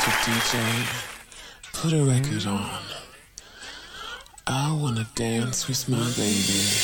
DJ, put a record on. I wanna dance with my baby.